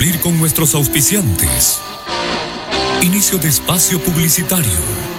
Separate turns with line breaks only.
cumplir con nuestros auspiciantes. Inicio de espacio publicitario.